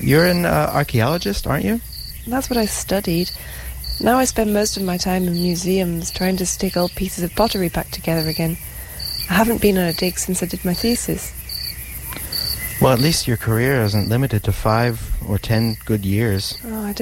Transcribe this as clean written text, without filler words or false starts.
You're an archaeologist, aren't you? That's what I studied. Now I spend most of my time in museums trying to stick old pieces of pottery back together again. I haven't been on a dig since I did my thesis. Well, at least your career isn't limited to 5 or 10 good years. Oh, I